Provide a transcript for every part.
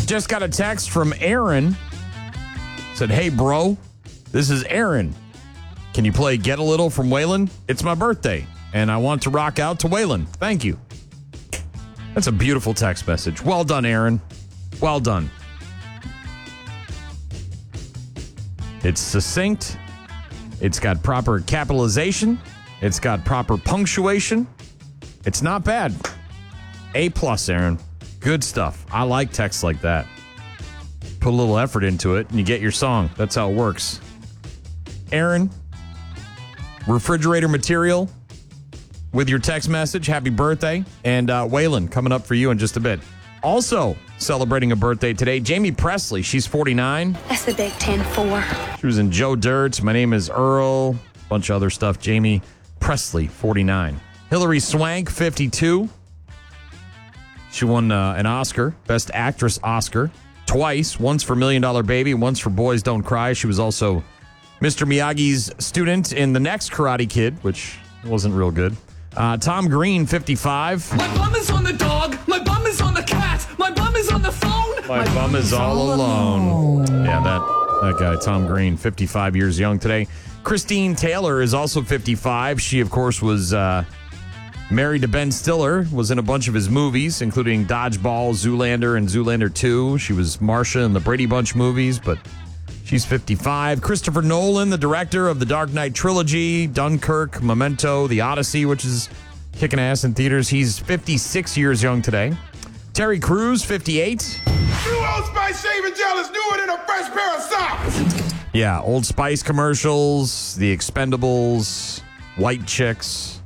Just got a text from Aaron. Said, hey, bro, this is Aaron. Can you play Get a Little from Waylon? It's my birthday, and I want to rock out to Waylon. Thank you. That's a beautiful text message. Well done, Aaron. Well done. It's succinct. It's got proper capitalization. It's got proper punctuation. It's not bad. A+, Aaron. Good stuff. I like texts like that. Put a little effort into it, and you get your song. That's how it works. Aaron, refrigerator material with your text message. Happy birthday. And Waylon coming up for you in just a bit. Also celebrating a birthday today, Jamie Presley. She's 49. That's the Big 10-4. She was in Joe Dirt. My Name is Earl. Bunch of other stuff. Jamie Presley, 49. Hilary Swank, 52. She won an Oscar, Best Actress Oscar, twice. Once for $1 Million Baby, once for Boys Don't Cry. She was also Mr. Miyagi's student in the next Karate Kid, which wasn't real good. Tom Green, 55. My bum is on the dog. My bum is on the cat. My bum is on the phone. My bum is all alone. Yeah, that guy, Tom Green, 55 years young today. Christine Taylor is also 55. She, of course, was married to Ben Stiller, was in a bunch of his movies, including Dodgeball, Zoolander, and Zoolander 2. She was Marcia in the Brady Bunch movies, but she's 55. Christopher Nolan, the director of the Dark Knight trilogy, Dunkirk, Memento, The Odyssey, which is kicking ass in theaters. He's 56 years young today. Terry Crews, 58. New Old Spice shaving gel is newer than a fresh pair of socks. Yeah, Old Spice commercials, The Expendables, White Chicks,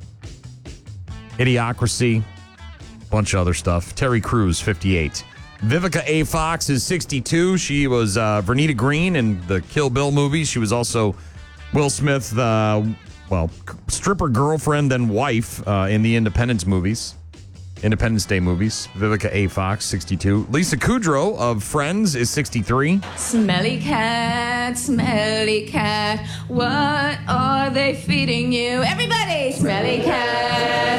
Idiocracy, bunch of other stuff. Terry Crews, 58. Vivica A. Fox is 62. She was Vernita Green in the Kill Bill movies. She was also Will Smith's, stripper girlfriend, then wife in the Independence Day movies. Vivica A. Fox, 62. Lisa Kudrow of Friends is 63. Smelly cat, what are they feeding you? Everybody! Smelly cat,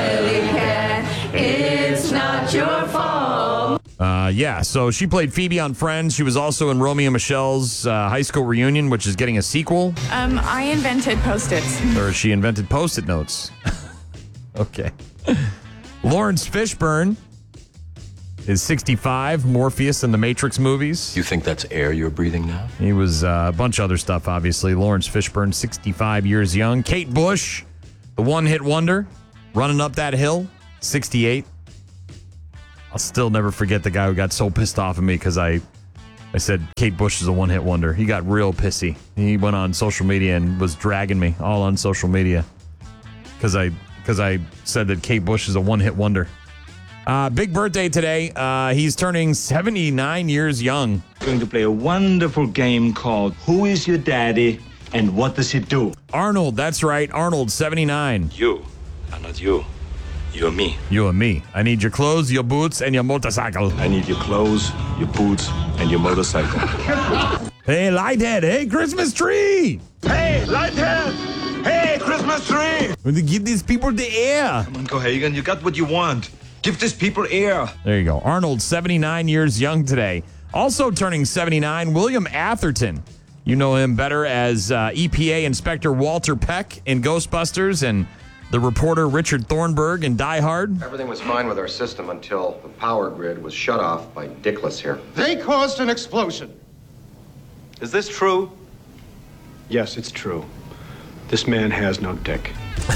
it's not your fault. So she played Phoebe on Friends. She was also in Romeo and Michelle's high school reunion, which is getting a sequel. I invented Post-its. Or she invented Post-it notes. Okay. Lawrence Fishburne is 65. Morpheus in the Matrix movies. You think that's air you're breathing now? He was a bunch of other stuff, obviously. Lawrence Fishburne, 65 years young. Kate Bush, the one-hit wonder, running up that hill, 68. I'll still never forget the guy who got so pissed off at me because I said Kate Bush is a one-hit wonder. He got real pissy. He went on social media and was dragging me all on social media because I said that Kate Bush is a one-hit wonder. Big birthday today. He's turning 79 years young. Going to play a wonderful game called Who is Your Daddy and What Does He Do? Arnold, that's right. Arnold, 79. You are not you. You and me. You and me. I need your clothes, your boots, and your motorcycle. I need your clothes, your boots, and your motorcycle. Hey, Lighthead. Hey, Christmas tree. Hey, Lighthead. Hey, Christmas tree. We need to give these people the air. Come on, Cohagen, you got what you want. Give these people air. There you go. Arnold, 79 years young today. Also turning 79, William Atherton. You know him better as EPA Inspector Walter Peck in Ghostbusters and the reporter Richard Thornburg in Die Hard. Everything was fine with our system until the power grid was shut off by Dickless here. They caused an explosion. Is this true? Yes, it's true. This man has no dick.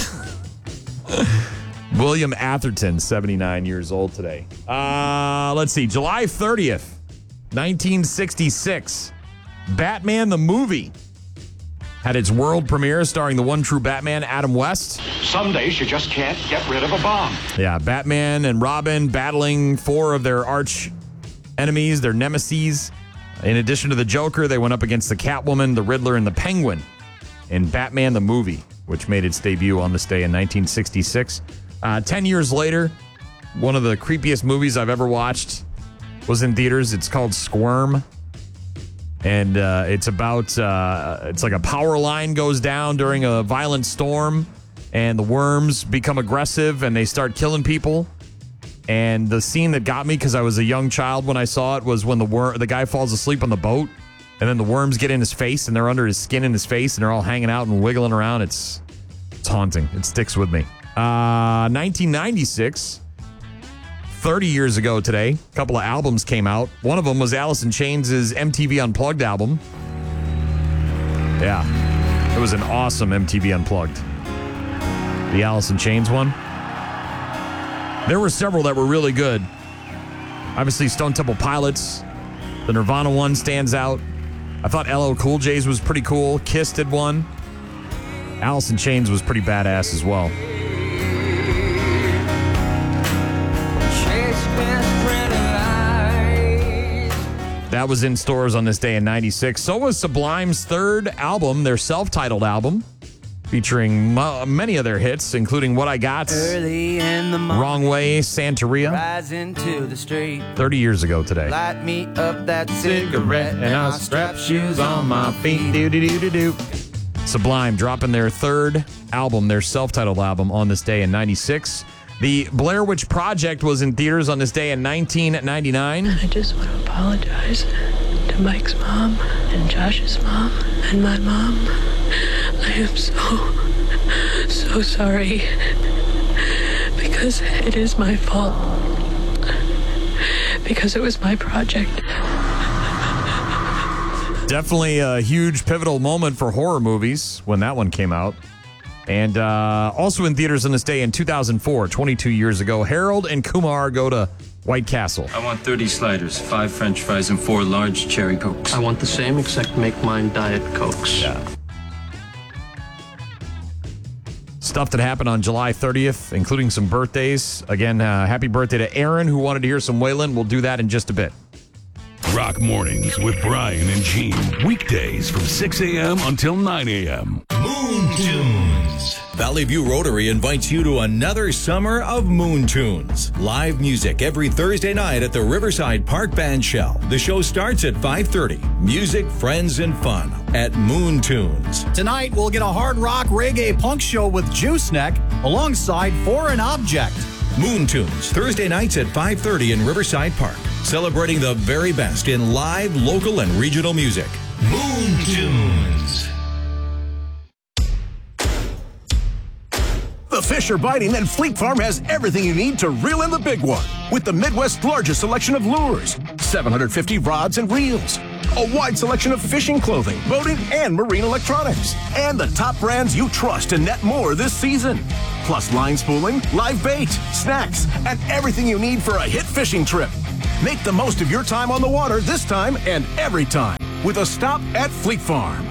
William Atherton, 79 years old today. Let's see. July 30th, 1966. Batman the movie had its world premiere starring the one true Batman, Adam West. Some days you just can't get rid of a bomb. Yeah, Batman and Robin battling four of their arch enemies, their nemesis. In addition to the Joker, they went up against the Catwoman, the Riddler, and the Penguin in Batman the movie, which made its debut on this day in 1966. 10 years later, one of the creepiest movies I've ever watched was in theaters. It's called Squirm. And it's about, it's like a power line goes down during a violent storm, and the worms become aggressive, and they start killing people. And the scene that got me, because I was a young child when I saw it, was when the guy falls asleep on the boat, and then the worms get in his face, and they're under his skin in his face, and they're all hanging out and wiggling around. It's haunting. It sticks with me. 1996, 30 years ago today, a couple of albums came out. One of them was Alice in Chains' MTV Unplugged album. Yeah, it was an awesome MTV Unplugged. The Alice in Chains one. There were several that were really good. Obviously, Stone Temple Pilots. The Nirvana one stands out. I thought LL Cool J's was pretty cool. Kiss did one. Alice in Chains was pretty badass as well. That was in stores on this day in 96. So was Sublime's third album, their self-titled album, featuring many of their hits, including What I Got, Early in the morning, Wrong Way, Santeria. rise into the street, 30 years ago today. light me up that cigarette, and I'll strap shoes on my feet. Do-do-do-do-do. Sublime dropping their third album, their self-titled album, on this day in 96. The Blair Witch Project was in theaters on this day in 1999. I just want to apologize to Mike's mom and Josh's mom and my mom. I am so sorry, because it is my fault, because it was my project. Definitely a huge pivotal moment for horror movies when that one came out. And also in theaters on this day in 2004, 22 years ago, Harold and Kumar go to White Castle. I want 30 sliders, 5 French fries, and 4 large cherry Cokes. I want the same, except make mine Diet Cokes. Yeah. Stuff that happened on July 30th, including some birthdays. Again, happy birthday to Aaron, who wanted to hear some Waylon. We'll do that in just a bit. Rock Mornings with Brian and Gene. Weekdays from 6 a.m. until 9 a.m. Moon Tunes. Valley View Rotary invites you to another summer of Moon Tunes. Live music every Thursday night at the Riverside Park Band Shell. The show starts at 5:30. Music, friends, and fun at Moon Tunes. Tonight, we'll get a hard rock reggae punk show with Juice Neck alongside Foreign Object. Moon Tunes, Thursday nights at 5:30 in Riverside Park. Celebrating the very best in live, local, and regional music. Moon Tunes. The fish are biting, and Fleet Farm has everything you need to reel in the big one. With the Midwest's largest selection of lures, 750 rods and reels, a wide selection of fishing clothing, boating, and marine electronics, and the top brands you trust to net more this season. Plus line spooling, live bait, snacks, and everything you need for a hit fishing trip. Make the most of your time on the water this time and every time with a stop at Fleet Farm.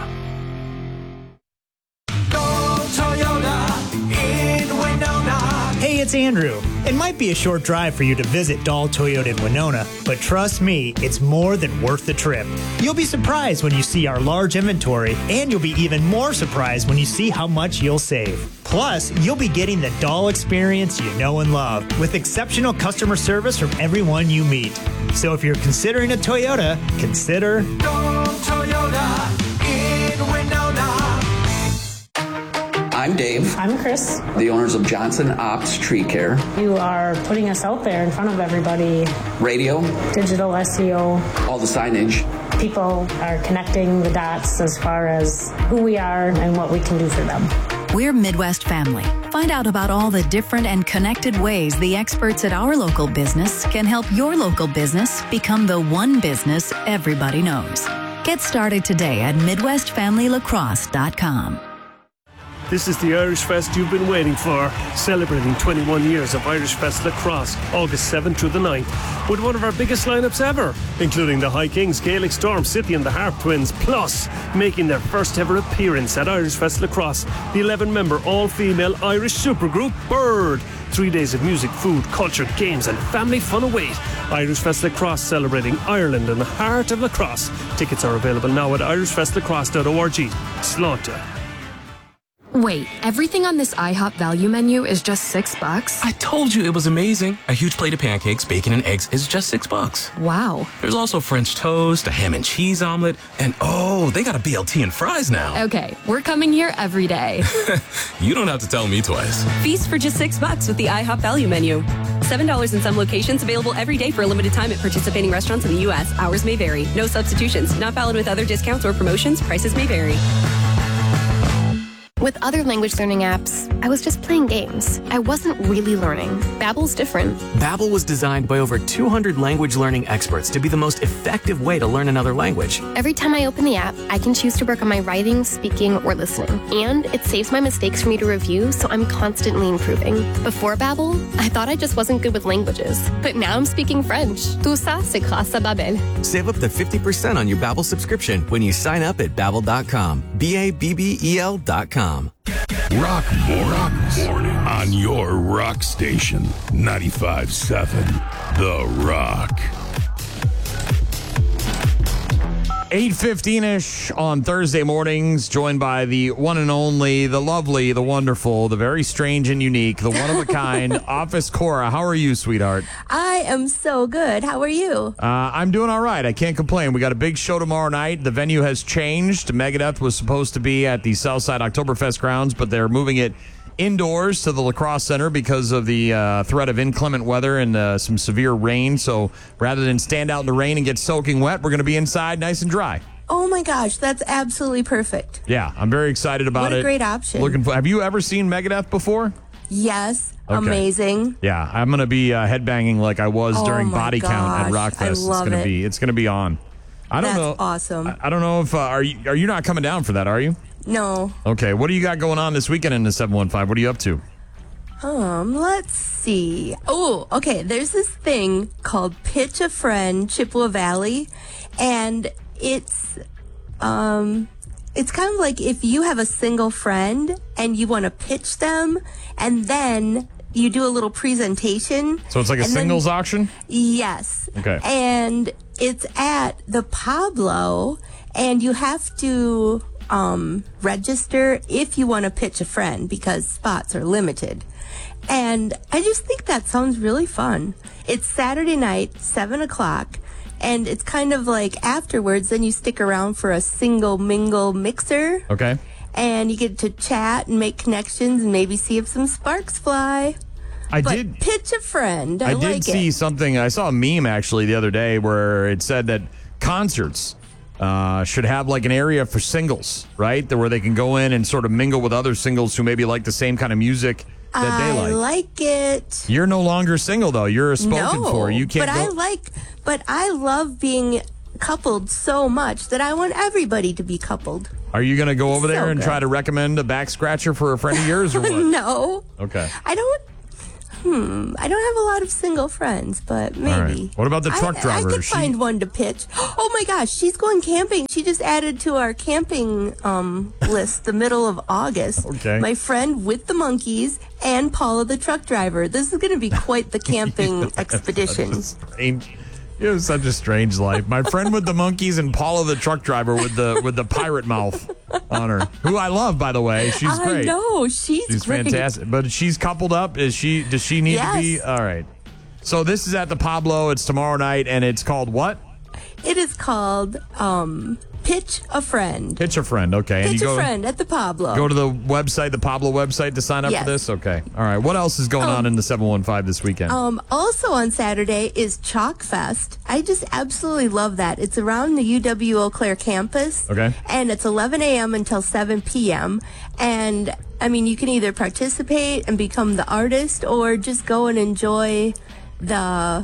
Hey, it's Andrew. It might be a short drive for you to visit Dahl Toyota in Winona, but trust me, it's more than worth the trip. You'll be surprised when you see our large inventory, and you'll be even more surprised when you see how much you'll save. Plus, you'll be getting the Dahl experience you know and love, with exceptional customer service from everyone you meet. So if you're considering a Toyota, consider Dahl Toyota in Winona. I'm Dave. I'm Chris. The owners of Johnson Ops Tree Care. You are putting us out there in front of everybody. Radio. Digital SEO. All the signage. People are connecting the dots as far as who we are and what we can do for them. We're Midwest Family. Find out about all the different and connected ways the experts at our local business can help your local business become the one business everybody knows. Get started today at MidwestFamilyLacrosse.com. This is the Irish Fest you've been waiting for, celebrating 21 years of Irish Fest Lacrosse, August 7th through the 9th, with one of our biggest lineups ever, including the High Kings, Gaelic Storm City and the Harp Twins, plus making their first ever appearance at Irish Fest Lacrosse, the 11-member all-female Irish supergroup Bird. 3 days of music, food, culture, games and family fun await. Irish Fest Lacrosse, celebrating Ireland and the heart of lacrosse. Tickets are available now at irishfestlacrosse.org. Slánta. Wait, everything on this IHOP value menu is just $6? I told you it was amazing. A huge plate of pancakes, bacon, and eggs is just $6. Wow. There's also French toast, a ham and cheese omelet, and they got a BLT and fries now. Okay, we're coming here every day. You don't have to tell me twice. Feast for just $6 with the IHOP value menu. $7 in some locations, available every day for a limited time at participating restaurants in the U.S. Hours may vary. No substitutions. Not valid with other discounts or promotions. Prices may vary. With other language learning apps, I was just playing games. I wasn't really learning. Babbel's different. Babbel was designed by over 200 language learning experts to be the most effective way to learn another language. Every time I open the app, I can choose to work on my writing, speaking, or listening. And it saves my mistakes for me to review, so I'm constantly improving. Before Babbel, I thought I just wasn't good with languages. But now I'm speaking French. Tout ça, c'est grâce à Babbel. Save up to 50% on your Babbel subscription when you sign up at Babbel.com. Babbel.com. Rock Mornings on your rock station, 95.7 The Rock. 8:15-ish on Thursday mornings, joined by the one and only, the lovely, the wonderful, the very strange and unique, the one-of-a-kind, Office Cora. How are you, sweetheart? I am so good. How are you? I'm doing all right. I can't complain. We got a big show tomorrow night. The venue has changed. Megadeth was supposed to be at the Southside Oktoberfest grounds, but they're moving it indoors to the Lacrosse Center because of the threat of inclement weather and some severe rain. So rather than stand out in the rain and get soaking wet, we're going to be inside nice and dry. Oh my gosh, that's absolutely perfect. Yeah, I'm very excited about it. What a great option. Have you ever seen Megadeth before? Yes. Okay. Amazing. Yeah, I'm going to be headbanging like I was during Body Count at Rockfest. I love it. It's going to be on. That's awesome. I don't know if are you not coming down for that, are you? No. Okay, what do you got going on this weekend in the 715? What are you up to? Let's see. Oh, okay. There's this thing called Pitch a Friend, Chippewa Valley, and it's kind of like if you have a single friend and you want to pitch them, and then you do a little presentation. So it's like a singles auction? Yes. Okay. And it's at the Pablo, and you have to register if you want to pitch a friend because spots are limited. And I just think that sounds really fun. It's Saturday night, 7 o'clock, and it's kind of like afterwards, then you stick around for a single mingle mixer. Okay. And you get to chat and make connections and maybe see if some sparks fly. But pitch a friend. I did see something. I saw a meme actually the other day where it said that concerts should have like an area for singles, right? Where they can go in and sort of mingle with other singles who maybe like the same kind of music that they like. I like it. You're no longer single though. You're spoken for. You can't. But I love being coupled so much that I want everybody to be coupled. Are you going to go over there and try to recommend a back scratcher for a friend of yours or what? No. Okay. I don't have a lot of single friends, but maybe. All right. What about the truck driver? I could find one to pitch. Oh my gosh, she's going camping. She just added to our camping list the middle of August. Okay. My friend with the monkeys and Paula the truck driver. This is going to be quite the camping expedition. You have such a strange life. My friend with the monkeys and Paula the truck driver with the pirate mouth on her, who I love, by the way. She's great. I know, she's great. Fantastic. But she's coupled up. Does she need to be? All right. So this is at the Pablo. It's tomorrow night, and it's called what? It is called Pitch a Friend. Pitch a Friend, okay. Pitch a Friend at the Pablo. Go to the website, the Pablo website, to sign up for this? Okay. All right. What else is going on in the 715 this weekend? Also on Saturday is Chalk Fest. I just absolutely love that. It's around the UW Eau Claire campus. Okay. And it's 11 a.m. until 7 p.m. And, I mean, you can either participate and become the artist or just go and enjoy the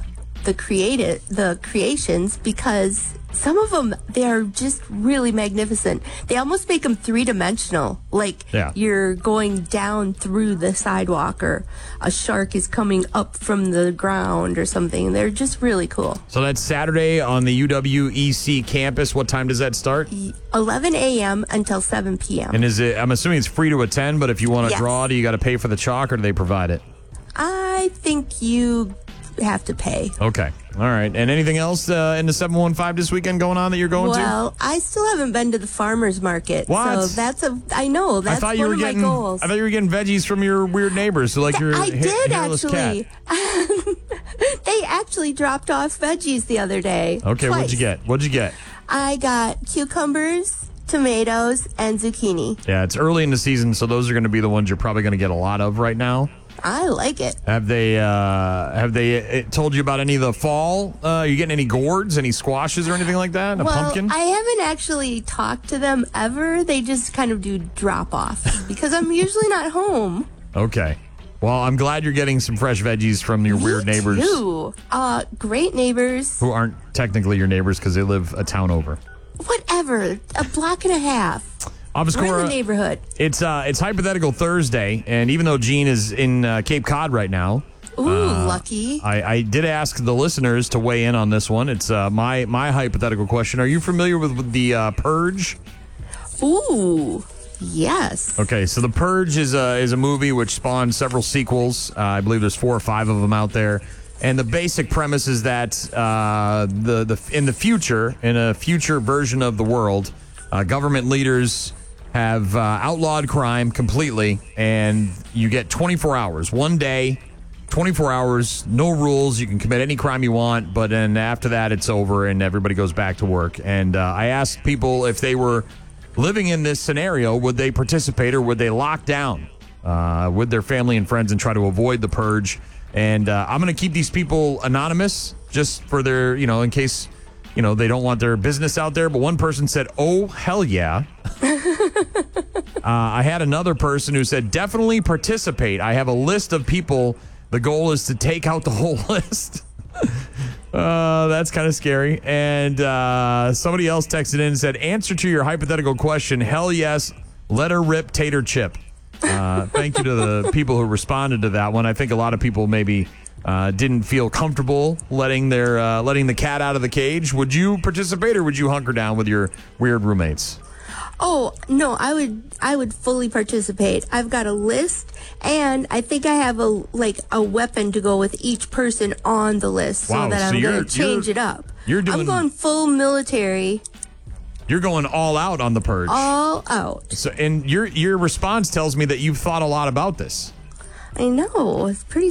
creations, because some of them, they are just really magnificent. They almost make them three-dimensional, like you're going down through the sidewalk, or a shark is coming up from the ground or something. They're just really cool. So that's Saturday on the UWEC campus. What time does that start? 11 a.m. until 7 p.m. And I'm assuming it's free to attend, but if you want to draw, do you got to pay for the chalk, or do they provide it? I think you have to pay. Okay. All right. And anything else in the 715 this weekend going on that you're going to? Well, I still haven't been to the farmer's market. What? So I know, that's one of my goals. I thought you were getting veggies from your weird neighbors. So like your hairless actually. Cat. They actually dropped off veggies the other day. Okay. Twice. What'd you get? I got cucumbers, tomatoes, and zucchini. Yeah, it's early in the season, so those are going to be the ones you're probably going to get a lot of right now. I like it. Have they told you about any of the fall? Are you getting any gourds, any squashes or anything like that? A pumpkin? I haven't actually talked to them ever. They just kind of do drop-offs because I'm usually not home. Okay. Well, I'm glad you're getting some fresh veggies from your weird neighbors. Too. Great neighbors. Who aren't technically your neighbors because they live a town over. Whatever. A block and a half. We're in the neighborhood. It's Hypothetical Thursday, and even though Gene is in Cape Cod right now, lucky. I did ask the listeners to weigh in on this one. It's my hypothetical question. Are you familiar with the Purge? Ooh, yes. Okay, so The Purge is a movie which spawned several sequels. I believe there's 4 or 5 of them out there. And the basic premise is that in the future, in a future version of the world, government leaders have outlawed crime completely, and you get 24 hours. One day, 24 hours, no rules. You can commit any crime you want, but then after that, it's over, and everybody goes back to work. And I asked people if they were living in this scenario, would they participate or would they lock down with their family and friends and try to avoid the purge? And I'm going to keep these people anonymous just for their, in case, they don't want their business out there. But one person said, oh, hell yeah. I had another person who said, definitely participate. I have a list of people. The goal is to take out the whole list. That's kind of scary. And somebody else texted in and said, answer to your hypothetical question, hell yes, let her rip tater chip. Thank you to the people who responded to that one. I think a lot of people maybe didn't feel comfortable letting the cat out of the cage. Would you participate or would you hunker down with your weird roommates? Oh, no, I would fully participate. I've got a list, and I think I have a weapon to go with each person on the list so that I'm going to change it up. I'm going full military. You're going all out on the purge. All out. So, and your response tells me that you've thought a lot about this. I know. It's pretty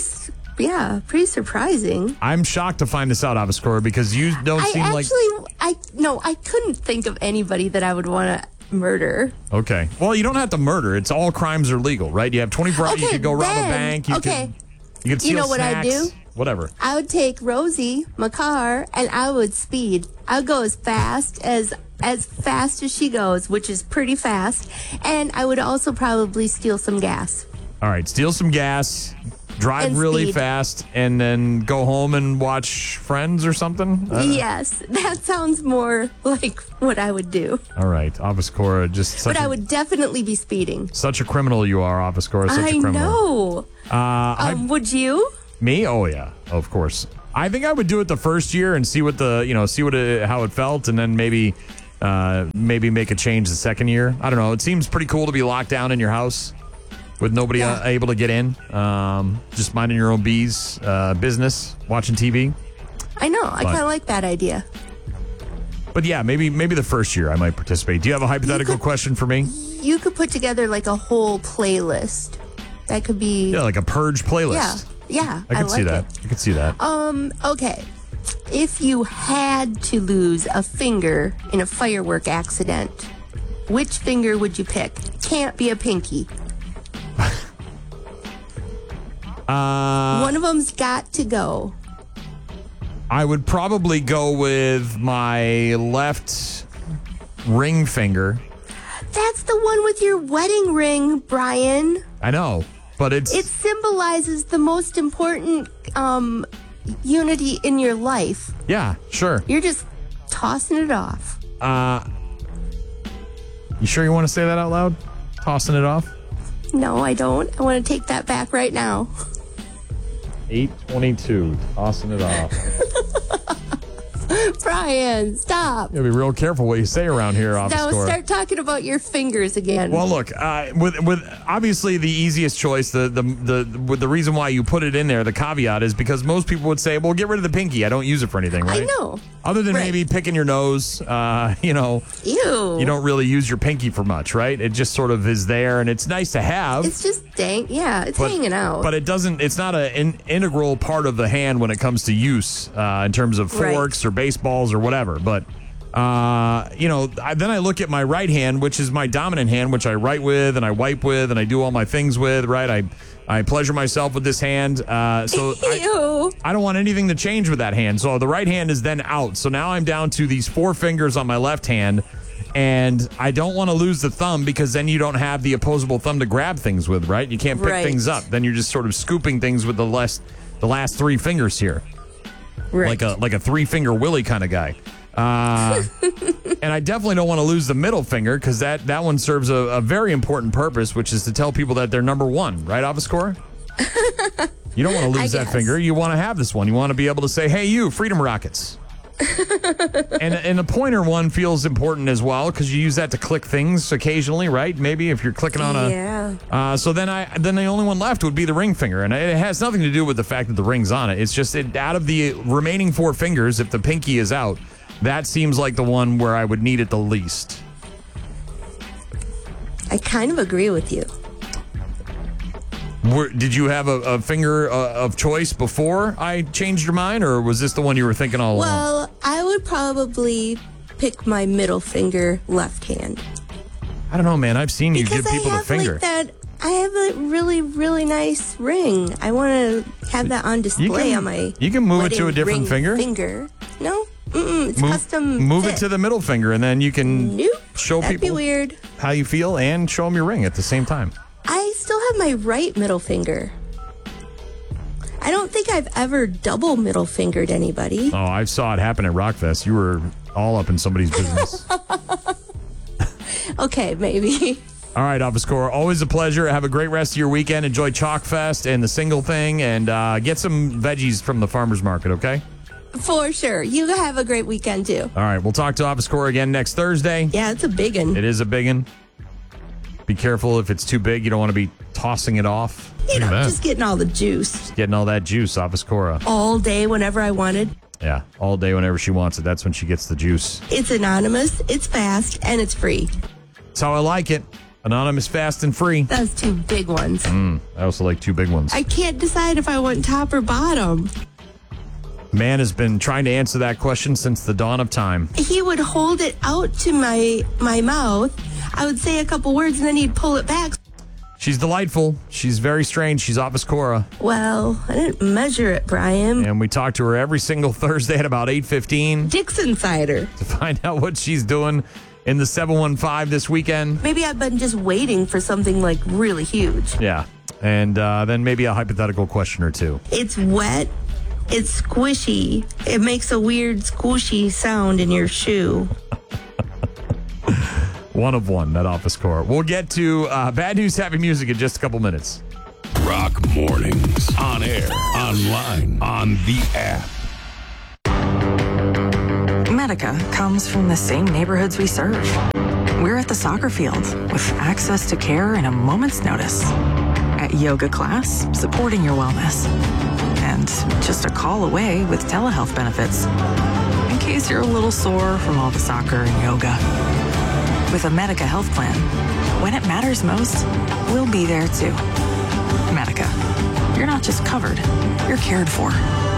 surprising. I'm shocked to find this out, Avascora, because you don't seem like... I couldn't think of anybody that I would want to murder. Okay. Well, you don't have to murder. It's all crimes are legal, right? You have 24 hours. You could go rob a bank. You could steal what snacks, I'd do? Whatever. I would take Rosie, my car, and I would speed. I would go as fast as she goes, which is pretty fast. And I would also probably steal some gas. All right. Steal some gas. Drive and really speed. fast and then go home and watch Friends or something? Yes, that sounds more like what I would do. All right, Avascora, But I would definitely be speeding. Such a criminal you are, Avascora. Such a criminal. I know. Would you? Me? Oh yeah, of course. I think I would do it the first year and see what how it felt, and then maybe make a change the second year. I don't know. It seems pretty cool to be locked down in your house with nobody able to get in, just minding your own business, watching TV. I know. I kind of like that idea. But yeah, maybe the first year I might participate. Do you have a hypothetical question for me? You could put together like a whole playlist. That could be... Yeah, like a purge playlist. Yeah. I could see that. I could see that. Okay. If you had to lose a finger in a firework accident, which finger would you pick? Can't be a pinky. One of them's got to go. I would probably go with my left ring finger. That's the one with your wedding ring, Brian. I know, but it symbolizes the most important unity in your life. Yeah, sure. You're just tossing it off. You sure you want to say that out loud? Tossing it off? No, I don't. I want to take that back right now. 8:22, tossing it off. Brian, stop. You gotta be real careful what you say around here, Now start talking about your fingers again. Well, look, with obviously the easiest choice, the reason why you put it in there, the caveat is because most people would say, well, get rid of the pinky. I don't use it for anything, right? I know. Other than maybe picking your nose, Ew. You don't really use your pinky for much, right? It just sort of is there, and it's nice to have. It's just it's hanging out. But it's not an integral part of the hand when it comes to use in terms of forks or baseballs or whatever. But, then I look at my right hand, which is my dominant hand, which I write with and I wipe with and I do all my things with, right? I I pleasure myself with this hand. I don't want anything to change with that hand. So the right hand is then out. So now I'm down to these 4 fingers on my left hand. And I don't want to lose the thumb because then you don't have the opposable thumb to grab things with, right? You can't pick things up. Then you're just sort of scooping things with the last 3 fingers here. Right. Like a 3-finger Willie kind of guy. And I definitely don't want to lose the middle finger because that one serves a very important purpose, which is to tell people that they're number 1, right, Avascora? You don't want to lose that finger. You want to have this one. You want to be able to say, hey, you, Freedom Rockets. and the pointer one feels important as well because you use that to click things occasionally, right? Maybe if you're clicking on so then the only one left would be the ring finger, and it has nothing to do with the fact that the ring's on it. It's just out of the remaining 4 fingers, if the pinky is out, that seems like the one where I would need it the least. I kind of agree with you. Did you have a finger of choice before I changed your mind, or was this the one you were thinking all along? Well, I would probably pick my middle finger left hand. I don't know, man. I've seen you give people the finger. Like that, I have a really, really nice ring. I want to have that on display on my You can move it to a different finger. No? It's custom. Move fit. it to the middle finger, and then you can show That'd people be weird. how you feel and show them your ring at the same time. I still have my right middle finger. I don't think I've ever double middle fingered anybody. Oh, I saw it happen at Rockfest. You were all up in somebody's business. Okay, maybe. All right, Avascora, always a pleasure. Have a great rest of your weekend. Enjoy Chalk Fest and the single thing, and get some veggies from the farmer's market, okay? For sure. You have a great weekend, too. All right, we'll talk to Avascora again next Thursday. Yeah, it's a big one. It is a big one. Be careful if it's too big. You don't want to be tossing it off. You know, just getting all the juice. Just getting all that juice, Avascora. All day, whenever I wanted. Yeah, all day whenever she wants it. That's when she gets the juice. It's anonymous, it's fast, and it's free. That's how I like it. Anonymous, fast, and free. Those 2 big ones. I also like 2 big ones. I can't decide if I want top or bottom. Man has been trying to answer that question since the dawn of time. He would hold it out to my mouth. I would say a couple words, and then he'd pull it back. She's delightful. She's very strange. She's Avascora. Well, I didn't measure it, Brian. And we talk to her every single Thursday at about 8:15. Dixon Cider. To find out what she's doing in the 715 this weekend. Maybe I've been just waiting for something like really huge. Yeah. And then maybe a hypothetical question or 2. It's wet. It's squishy. It makes a weird squishy sound in your shoe. One of one, that Avascora. We'll get to Bad News, Happy Music in just a couple minutes. Rock Mornings. On air, online, on the app. Medica comes from the same neighborhoods we serve. We're at the soccer field with access to care in a moment's notice. At yoga class, supporting your wellness. And just a call away with telehealth benefits. In case you're a little sore from all the soccer and yoga. With a Medica health plan, when it matters most, we'll be there too. Medica. You're not just covered, you're cared for.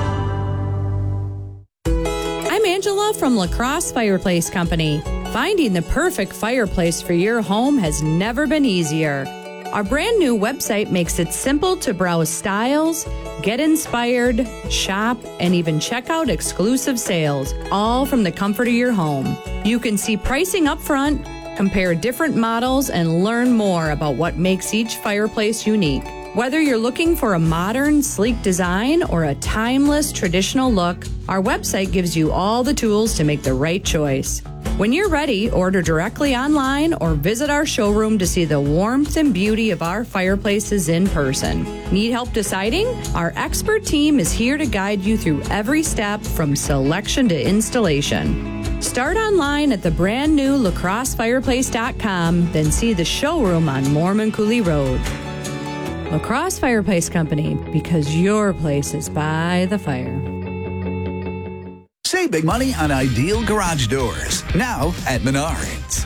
I'm Angela from La Crosse Fireplace Company. Finding the perfect fireplace for your home has never been easier. Our brand new website makes it simple to browse styles, get inspired, shop, and even check out exclusive sales, all from the comfort of your home. You can see pricing up front, compare different models, and learn more about what makes each fireplace unique. Whether you're looking for a modern, sleek design or a timeless, traditional look, our website gives you all the tools to make the right choice. When you're ready, order directly online or visit our showroom to see the warmth and beauty of our fireplaces in person. Need help deciding? Our expert team is here to guide you through every step from selection to installation. Start online at the brand new lacrossefireplace.com, then see the showroom on Mormon Coulee Road. La Crosse Fireplace Company, because your place is by the fire. Save big money on ideal garage doors, now at Menards.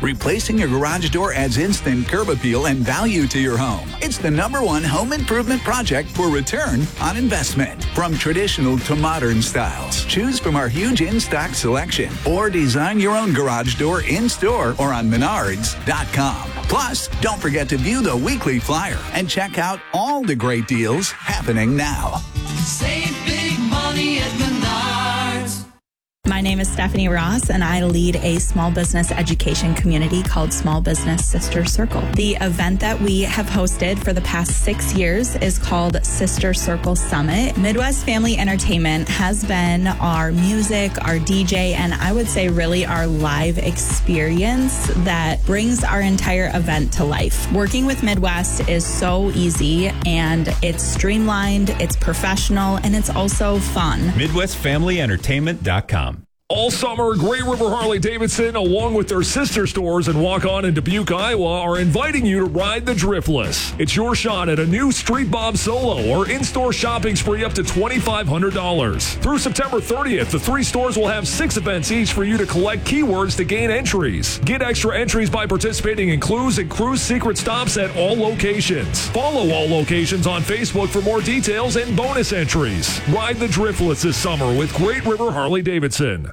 Replacing your garage door adds instant curb appeal and value to your home. It's the #1 home improvement project for return on investment. From traditional to modern styles, choose from our huge in-stock selection or design your own garage door in-store or on Menards.com. Plus, don't forget to view the weekly flyer and check out all the great deals happening now. Save big money at Menards. My name is Stephanie Ross, and I lead a small business education community called Small Business Sister Circle. The event that we have hosted for the past 6 years is called Sister Circle Summit. Midwest Family Entertainment has been our music, our DJ, and I would say really our live experience that brings our entire event to life. Working with Midwest is so easy, and it's streamlined, it's professional, and it's also fun. MidwestFamilyEntertainment.com. All summer, Great River Harley-Davidson, along with their sister stores in Waukon and Dubuque, Iowa, are inviting you to ride the Driftless. It's your shot at a new Street Bob Solo or in-store shopping spree up to $2,500. Through September 30th, the 3 stores will have 6 events each for you to collect keywords to gain entries. Get extra entries by participating in clues and cruise secret stops at all locations. Follow all locations on Facebook for more details and bonus entries. Ride the Driftless this summer with Great River Harley-Davidson.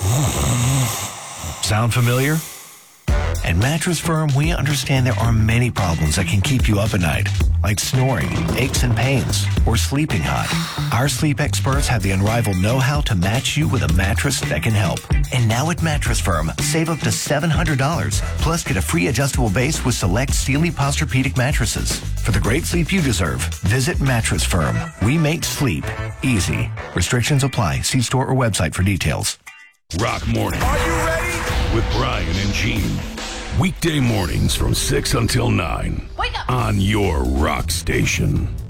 Sound familiar? At Mattress Firm, we understand there are many problems that can keep you up at night, like snoring, aches and pains, or sleeping hot. Our sleep experts have the unrivaled know-how to match you with a mattress that can help. And now at Mattress Firm, save up to $700, plus get a free adjustable base with select Sealy Posturepedic mattresses. For the great sleep you deserve, visit Mattress Firm. We make sleep easy. Restrictions apply. See store or website for details. Rock Morning. Are you ready? With Brian and Gene. Weekday mornings from 6 until 9. Wake up! On your rock station.